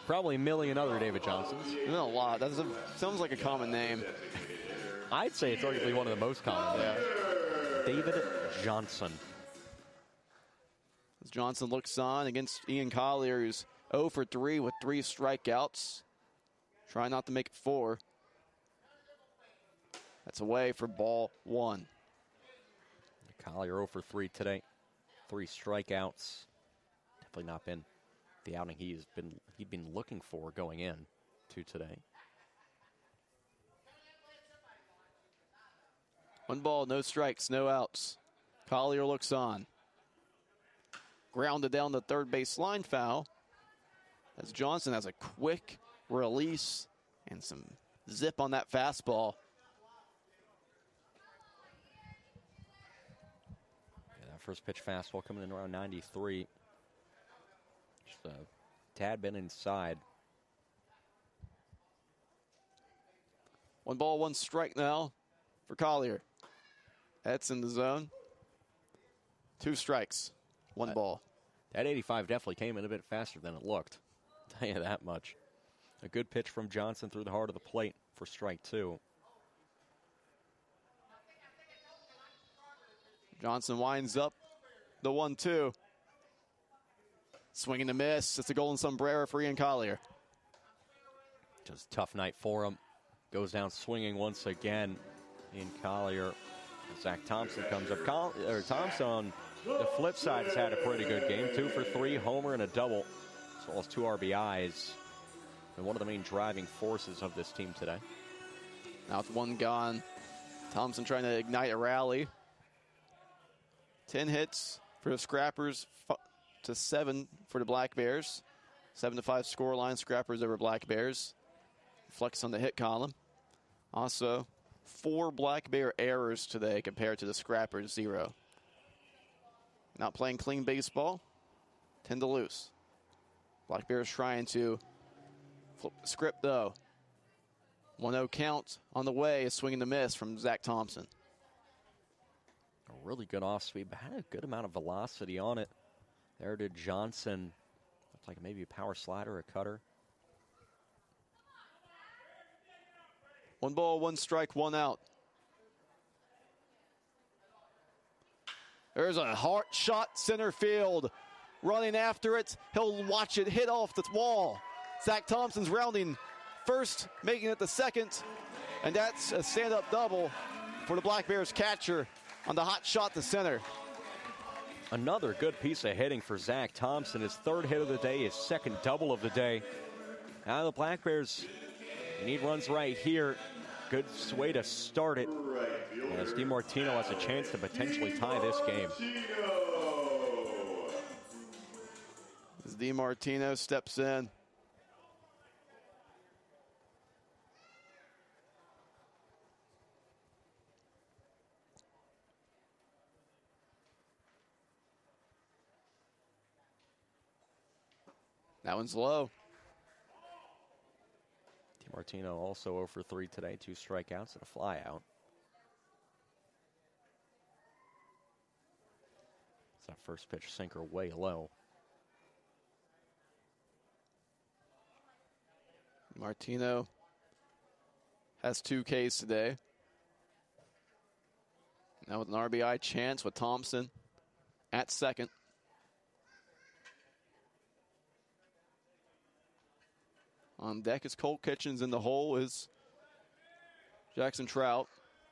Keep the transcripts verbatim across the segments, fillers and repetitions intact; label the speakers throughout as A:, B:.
A: probably a million other David Johnsons.
B: Not a lot. That sounds like a common name.
A: I'd say it's arguably one of the most common names. Yeah. David Johnson.
B: As Johnson looks on against Ian Collier, who's oh for three with three strikeouts. Try not to make it four. That's away for ball one.
A: Collier oh for three today. Three strikeouts. Definitely not been the outing he's been he'd been looking for going in to today.
B: One ball, no strikes, no outs. Collier looks on. Grounded down the third base line, foul. As Johnson has a quick release and some zip on that fastball.
A: Yeah, that first pitch fastball coming in around ninety-three. Just a tad bit inside.
B: One ball, one strike now for Collier. That's in the zone. Two strikes, one
A: uh,
B: ball.
A: That eighty-five definitely came in a bit faster than it looked. I'll tell you that much. A good pitch from Johnson through the heart of the plate for strike two.
B: Johnson winds up the one two. Swinging to miss. It's a golden sombrero for Ian Collier.
A: Just a tough night for him. Goes down swinging once again. Ian Collier. Zach Thompson comes up. Col- or Thompson on the flip side has had a pretty good game. Two for three, homer and a double, as well as two R B Is. And one of the main driving forces of this team today.
B: Now with one gone, Thompson trying to ignite a rally. Ten hits for the Scrappers to seven for the Black Bears. Seven to five scoreline. Scrappers over Black Bears. Flex on the hit column. Also, four Black Bear errors today compared to the Scrappers, zero. Not playing clean baseball. ten to lose. Black Bears trying to flip the script, though. one oh count on the way. A swing and a miss from Zach Thompson.
A: A really good off speed, but had a good amount of velocity on it. There did Johnson. Looked like maybe a power slider or a cutter.
B: One ball, one strike, one out. There's a hard shot center field. Running after it. He'll watch it hit off the wall. Zach Thompson's rounding first, making it the second. And that's a stand-up double for the Black Bears catcher on the hot shot to center.
A: Another good piece of hitting for Zach Thompson. His third hit of the day, his second double of the day. Now the Black Bears need runs right here. Good way to start it. As DiMartino has a chance to potentially tie this game.
B: As DiMartino steps in. That one's low.
A: DiMartino also oh for three today, two strikeouts and a flyout. It's that first pitch sinker way low.
B: Martino has two Ks today. Now with an R B I chance with Thompson at second. On deck is Colt Kitchens. In the hole is Jackson Trout.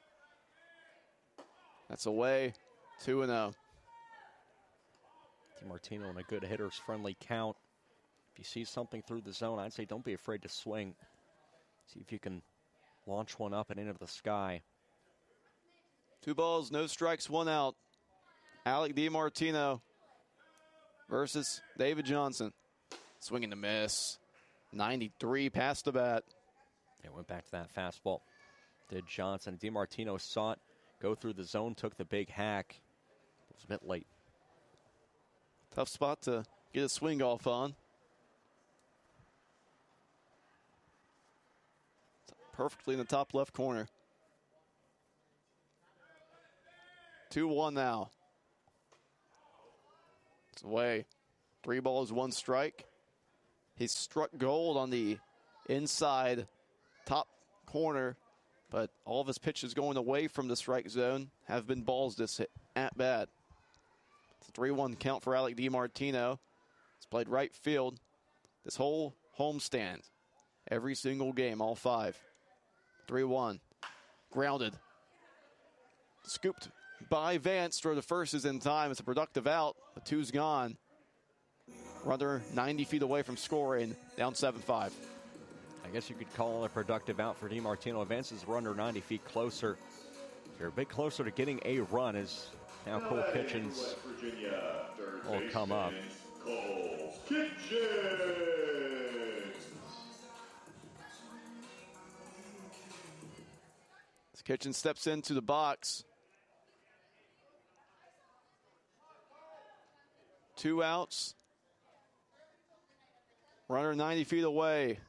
B: That's away, two and oh.
A: DiMartino in a good hitter's friendly count. If you see something through the zone, I'd say don't be afraid to swing. See if you can launch one up and into the sky.
B: Two balls, no strikes, one out. Alec DiMartino versus David Johnson. Swinging to miss. ninety-three past the bat.
A: It went back to that fastball. Did Johnson. DiMartino saw it go through the zone, took the big hack. It was a bit late.
B: Tough spot to get a swing off on. Perfectly in the top left corner. two one now. It's away. Three balls, one strike. He struck gold on the inside top corner, but all of his pitches going away from the strike zone have been balls this at bat. It's a three one count for Alec DiMartino. He's played right field this whole homestand. Every single game, all five. three one. Grounded. Scooped by Vance. Throw to first is in time. It's a productive out. The two's gone. Runner ninety feet away from scoring. Down seven five.
A: I guess you could call it a productive out for DiMartino. Advances runner ninety feet closer. You're a bit closer to getting a run as now Cole Kitchens will come up.
C: Cole Kitchens.
B: As Kitchens steps into the box. Two outs. Runner ninety feet away.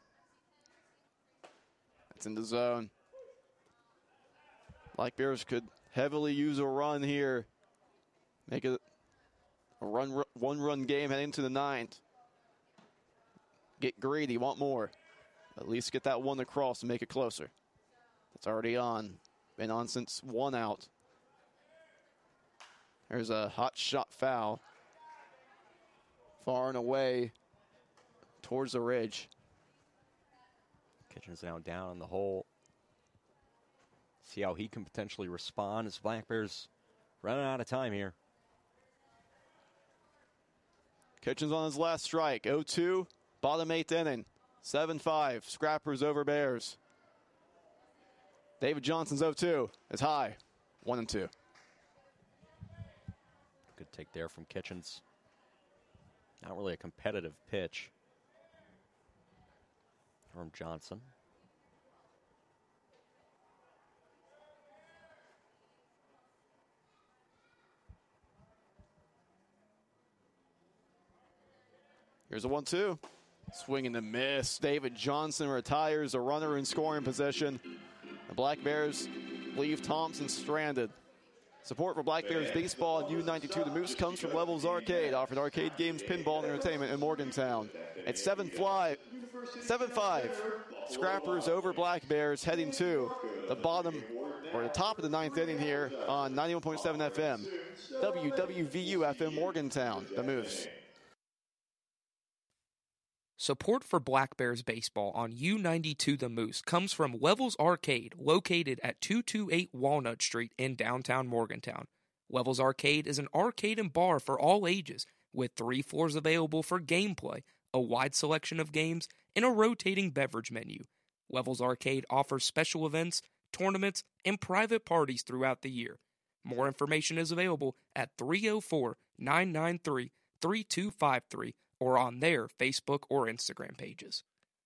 B: It's in the zone. Black Bears could heavily use a run here. Make it a run, one-run game heading into the ninth. Get greedy, want more. At least get that one across and make it closer. It's already on. Been on since one out. There's a hot shot foul. Far and away towards the ridge.
A: Kitchens now down in the hole. See how he can potentially respond as Black Bears running out of time here.
B: Kitchens on his last strike. oh two, bottom eighth inning. seven five, Scrappers over Bears. David Johnson's oh two is high. one and two.
A: Good take there from Kitchens. Not really a competitive pitch from Johnson.
B: Here's a one two. Swing and a miss. David Johnson retires, a runner in scoring position. The Black Bears leave Thompson stranded. Support for Black Bears baseball and U ninety-two The Moose comes from Levels Arcade, offering arcade games, pinball, and entertainment in Morgantown. At seven five, Scrappers over Black Bears heading to the bottom or the top of the ninth inning here on ninety-one point seven F M. W W V U F M Morgantown, The Moose.
D: Support for Black Bears baseball on U ninety-two The Moose comes from Levels Arcade, located at two twenty-eight Walnut Street in downtown Morgantown. Levels Arcade is an arcade and bar for all ages, with three floors available for gameplay, a wide selection of games, and a rotating beverage menu. Levels Arcade offers special events, tournaments, and private parties throughout the year. More information is available at three oh four, nine nine three, three two five three or on their Facebook or Instagram pages.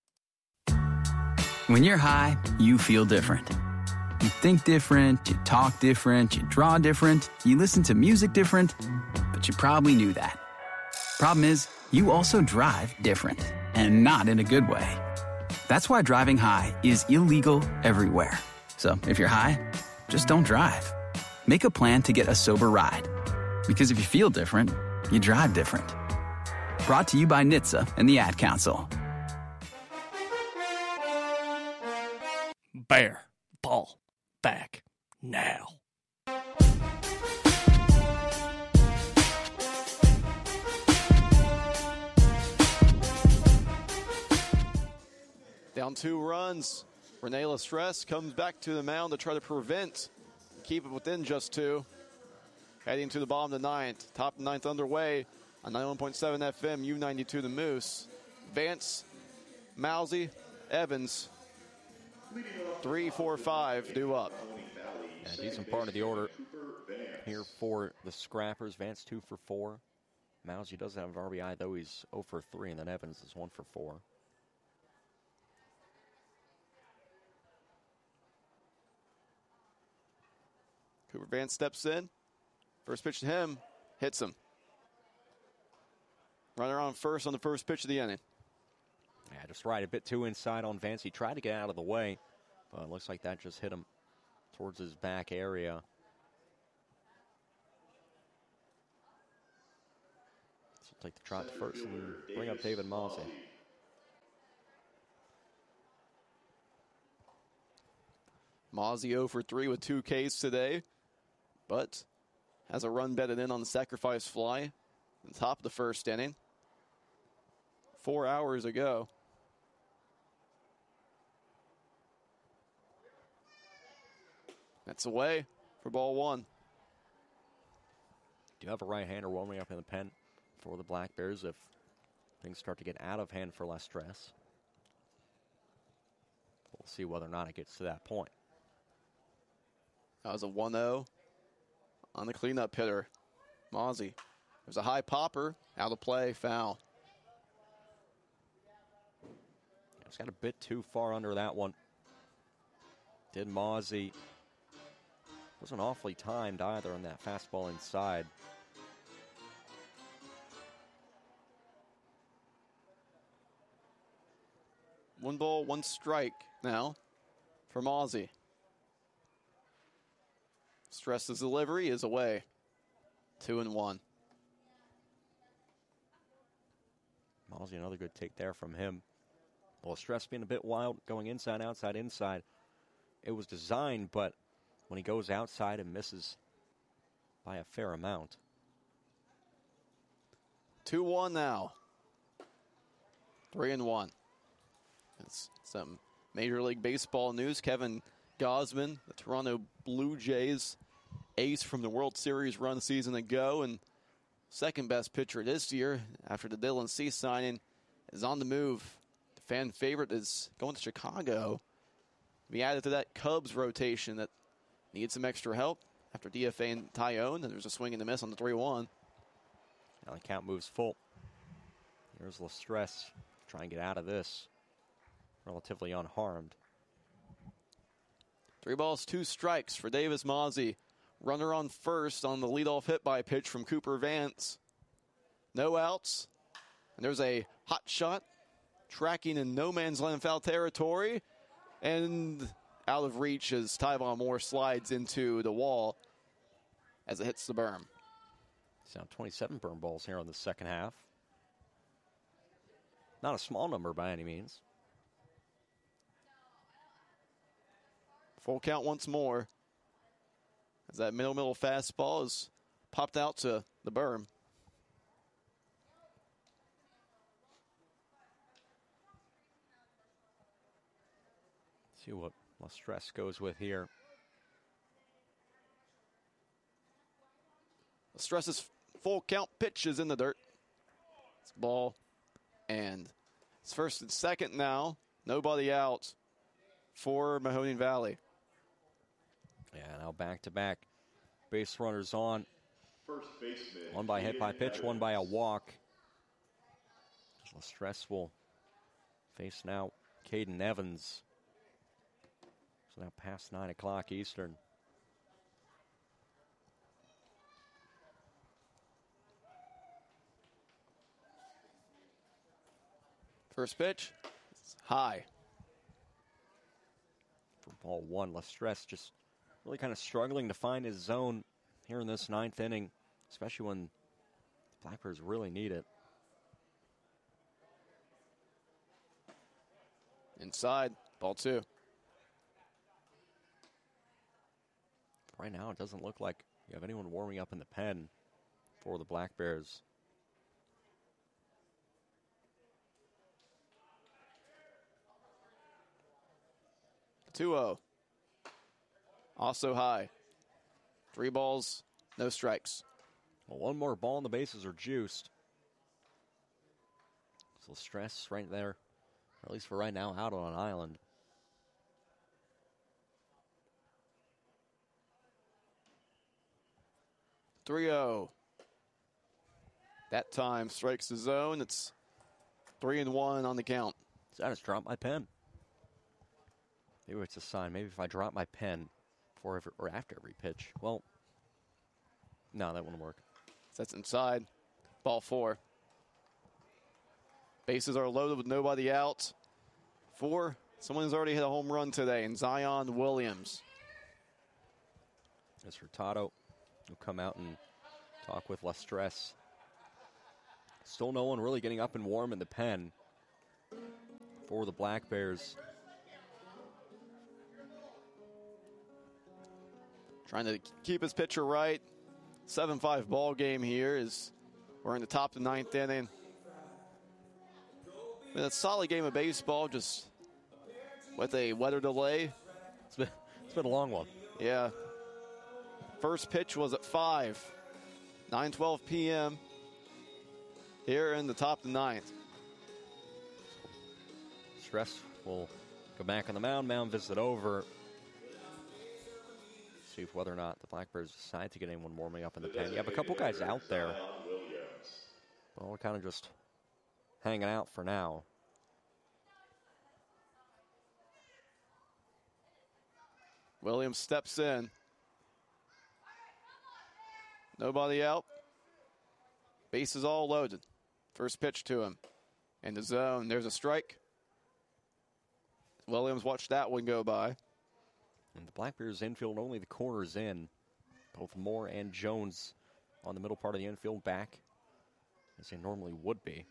E: When you're high, you feel different. You think different, you talk different, you draw different, you listen to music different, but you probably knew that. Problem is, you also drive different, and not in a good way. That's why driving high is illegal everywhere. So if you're high, just don't drive. Make a plan to get a sober ride. Because if you feel different, you drive different. Brought to you by N H T S A and the Ad Council.
D: Bear ball back now.
B: Down two runs. Rene Lestress comes back to the mound to try to prevent, keep it within just two. Heading to the bottom of the ninth. Top of the ninth underway on ninety-one point seven F M, U ninety-two The Moose. Vance, Mousy, Evans, three, four, five, due up.
A: Yeah, decent part of the order here for the Scrappers. Vance two for four. Mousy doesn't have an R B I, though. He's oh for three, and then Evans is one for four.
B: Cooper Vance steps in. First pitch to him, hits him. Runner on first on the first pitch of the inning.
A: Yeah, just right a bit too inside on Vance. He tried to get out of the way, but it looks like that just hit him towards his back area. So take the trot to first and bring up David Mossy.
B: Mozzie zero for three with two Ks today, but has a run bedded in on the sacrifice fly at the top of the first inning. Four hours ago. That's away for ball one.
A: Do you have a right-hander warming up in the pen for the Black Bears if things start to get out of hand for Lestress? We'll see whether or not it gets to that point.
B: That was a one oh on the cleanup hitter, Mozzie. There's a high popper, out of play, foul.
A: It's got a bit too far under that one. Did Mozzie. Wasn't awfully timed either on that fastball inside.
B: One ball, one strike now for Mozzie. Stress's delivery is away. Two and one.
A: Mozzie, another good take there from him. Well, Stress being a bit wild, going inside, outside, inside. It was designed, but when he goes outside and misses by a fair amount.
B: two one now. Three and one. That's some Major League Baseball news. Kevin Gausman, the Toronto Blue Jays ace from the World Series run a season ago and second best pitcher this year after the Dylan Cease signing, is on the move. The fan favorite is going to Chicago. We added to that Cubs rotation that needs some extra help after D F A and Tyone, and there's a swing and a miss on the three one.
A: Now the count moves full. Here's Lestress trying to get out of this relatively unharmed.
B: Three balls, two strikes for Davis Mozzie. Runner on first on the leadoff hit by pitch from Cooper Vance. No outs. And there's a hot shot tracking in no man's land foul territory. And out of reach as Tyvon Moore slides into the wall as it hits the berm.
A: It's now twenty-seven berm balls here on the second half. Not a small number by any means.
B: Full count once more. As that middle middle fastball is popped out to the berm.
A: See what Lestress goes with here.
B: Lestress's full count pitch is in the dirt. It's ball. And it's first and second now. Nobody out for Mahoning Valley.
A: Yeah, now back-to-back base runners on.
C: First baseman.
A: One by hit by pitch, one by a walk. Lestress will face now Caden Evans. So now past nine o'clock Eastern.
B: First pitch, it's high.
A: For ball one, Lestress just really kind of struggling to find his zone here in this ninth inning, especially when the Blackbirds really need it.
B: Inside, ball two.
A: Right now, it doesn't look like you have anyone warming up in the pen for the Black Bears.
B: two oh. Also high. Three balls, no strikes.
A: Well, one more ball and the bases are juiced. So Stress right there, or at least for right now, out on an island.
B: three oh. That time strikes the zone. It's three and one on the count.
A: So I just dropped my pen. Maybe it's a sign. Maybe if I drop my pen before every, or after every pitch. Well, no, that wouldn't work.
B: That's inside. Ball four. Bases are loaded with nobody out. Four. Someone has already hit a home run today, and Zion Williams.
A: As Hurtado will come out and talk with Lestress. Still no one really getting up and warm in the pen for the Black Bears.
B: trying to keep his pitcher right. seven five ball game here as we're in the top of the ninth inning. Been a solid game of baseball, just with a weather delay.
A: It's been, it's been a long one.
B: Yeah. First pitch was at five. nine twelve p m here in the top of the ninth.
A: Stress will go back on the mound. Mound visit over. See if whether or not the Blackbirds decide to get anyone warming up in the pen. You have a couple guys out there. Well, we're kind of just hanging out for now.
B: Williams steps in. Nobody out. Bases all loaded. First pitch to him. In the zone, there's a strike. Williams watched that one go by.
A: And the Blackbears infield only the corners in. Both Moore and Jones on the middle part of the infield back as they normally would be.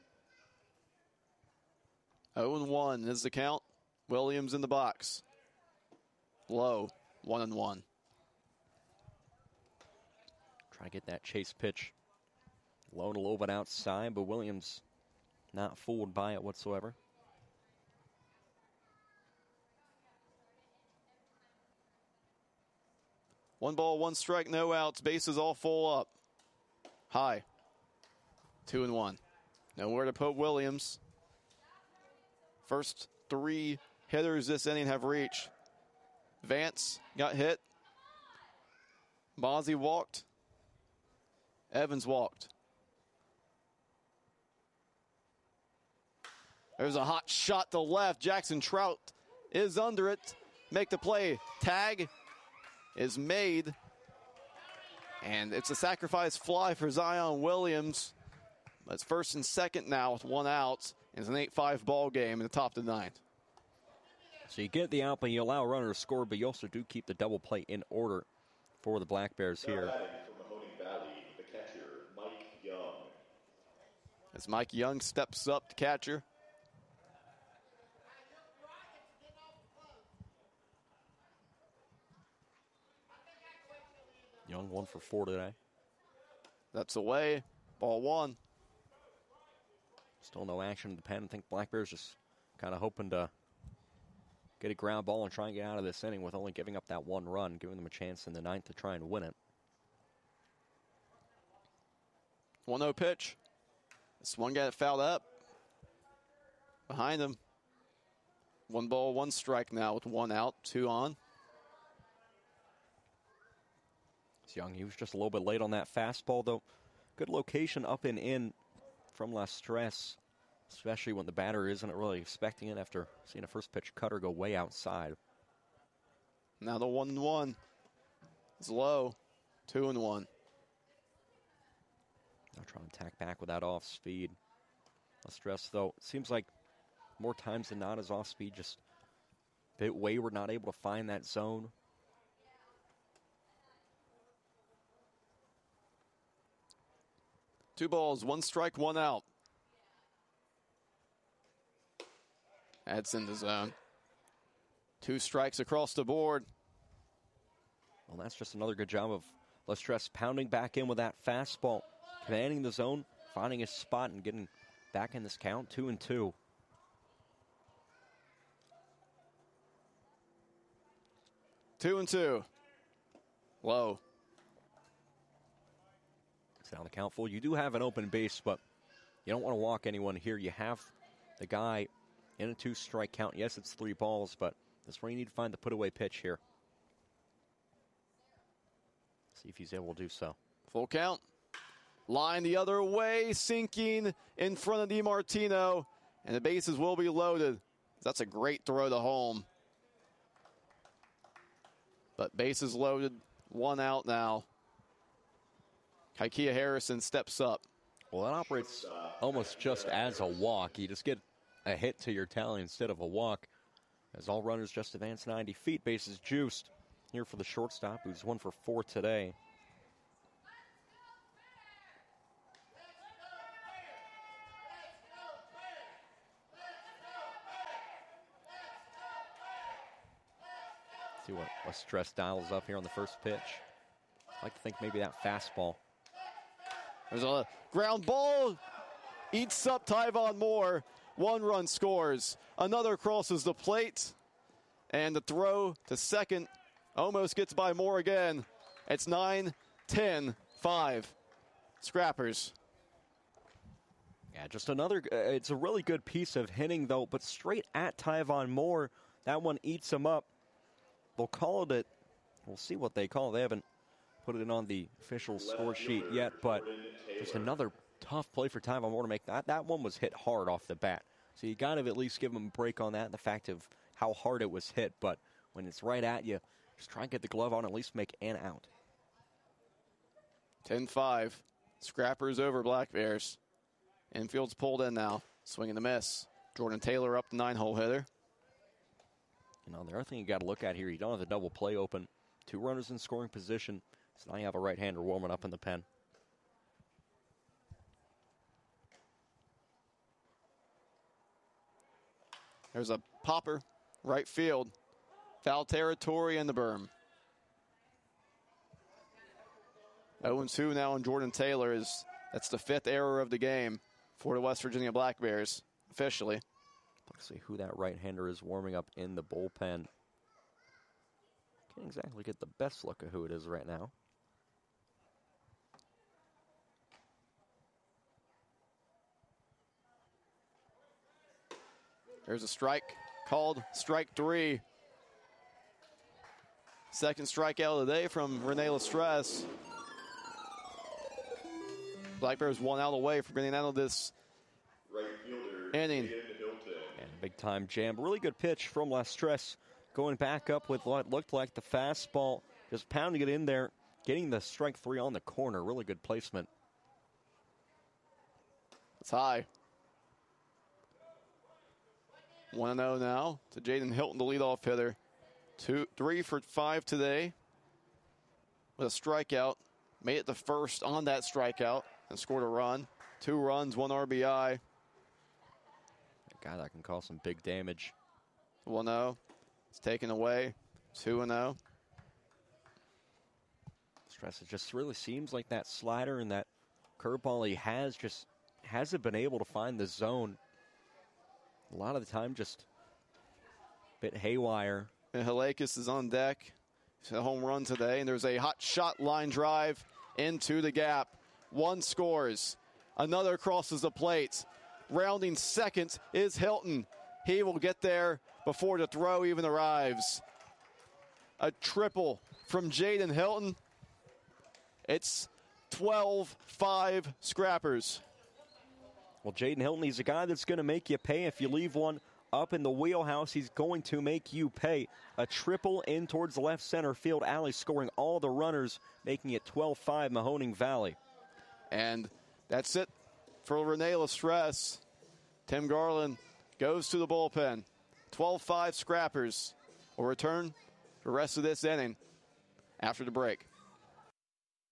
B: oh and one is the count. Williams in the box. Low, one and one.
A: Try to get that chase pitch low and a little bit outside, but Williams not fooled by it whatsoever.
B: One ball, one strike, no outs. Bases all full up. High. Two and one. Nowhere to put Williams. First three hitters this inning have reached. Vance got hit. Bozzie walked. Evans walked. There's a hot shot to left. Jackson Trout is under it. Make the play. Tag is made. And it's a sacrifice fly for Zion Williams. But it's first and second now with one out. It's an eight five ball game in the top of the ninth.
A: So you get the out, but you allow a runner to score, but you also do keep the double play in order for the Blackbears here.
C: From Mahoning Valley, the catcher, Mike Young.
B: As Mike Young steps up to catcher.
A: Young one for four today.
B: That's away. Ball one.
A: Still no action in the pen. I think Blackbears just kind of hoping to get a ground ball and try and get out of this inning with only giving up that one run, giving them a chance in the ninth to try and win it.
B: one oh pitch. This one got fouled up. Behind him. One ball, one strike now with one out, two on.
A: It's Young. He was just a little bit late on that fastball, though. Good location up and in from La Stress, especially when the batter isn't really expecting it after seeing a first pitch cutter go way outside.
B: Now the one and one is low, two and one.
A: Now trying to tack back with that off speed. La Stress, though, it seems like more times than not his off speed just a bit wayward, not able to find that zone.
B: Two balls, one strike, one out. That's in the zone. Two strikes across the board.
A: Well, that's just another good job of La Stress pounding back in with that fastball, commanding the zone, finding his spot, and getting back in this count, two and two.
B: Two and two. Low.
A: Down the count full. You do have an open base, but you don't want to walk anyone here. You have the guy in a two-strike count. Yes, it's three balls, but that's where you need to find the put-away pitch here. See if he's able to do so.
B: Full count. Line the other way, sinking in front of DiMartino, and the bases will be loaded. That's a great throw to home. But bases loaded, one out now. Kaikia Harrison steps up.
A: Well, that operates almost just as a walk. You just get a hit to your tally instead of a walk. As all runners just advance ninety feet, bases juiced here for the shortstop, who's one for four today. See what, what stress dials up here on the first pitch. I like to think maybe that fastball.
B: There's a ground ball. Eats up Tyvon Moore. One run scores. Another crosses the plate. And the throw to second almost gets by Moore again. It's nine ten five. Scrappers.
A: Yeah, just another, uh, it's a really good piece of hitting, though, but straight at Tyvon Moore. That one eats him up. They'll call it, we'll see what they call it. They haven't put it on the official score sheet yet, but just another tough play for Tyvon Moore to make. That, that one was hit hard off the bat. So you got to at least give him a break on that, the fact of how hard it was hit. But when it's right at you, just try and get the glove on, at least make an out.
B: ten five. Scrappers over Black Bears. Infield's pulled in now. Swing and a miss. Jordan Taylor up the nine-hole hitter.
A: You know, the other thing you got to look at here, you don't have the double play open. Two runners in scoring position. So now you have a right-hander warming up in the pen.
B: There's a popper, right field. Foul territory in the berm. oh two now on Jordan Taylor. Is That's the fifth error of the game for the West Virginia Black Bears, officially.
A: Let's see who that right-hander is warming up in the bullpen. Can't exactly get the best look of who it is right now.
B: There's a strike called, strike three. Second strikeout of the day from Rene Lestress. Black Bears one out away from getting out of this
C: Right fielder,
B: inning.
C: Jaden Hilton.
A: And big time jam. Really good pitch from Lestress. Going back up with what looked like the fastball. Just pounding it in there. Getting the strike three on the corner. Really good placement.
B: It's high. one oh now to Jaden Hilton, the leadoff hitter. Two, three for five today with a strikeout. Made it the first on that strikeout and scored a run. Two runs, one R B I.
A: A guy that can cause some big damage.
B: one oh. It's taken away. two and oh.
A: Stress, it just really seems like that slider and that curveball he has just hasn't been able to find the zone. A lot of the time just a bit haywire.
B: And Halakis is on deck. It's a home run today, and there's a hot shot line drive into the gap. One scores. Another crosses the plate. Rounding second is Hilton. He will get there before the throw even arrives. A triple from Jaden Hilton. It's twelve five Scrappers.
A: Well, Jaden Hilton, he's a guy that's going to make you pay. If you leave one up in the wheelhouse, he's going to make you pay. A triple in towards the left center field alley, scoring all the runners, making it twelve five Mahoning Valley.
B: And that's it for Rene Lestress. Tim Garland goes to the bullpen. twelve five Scrappers will return the rest of this inning after the break.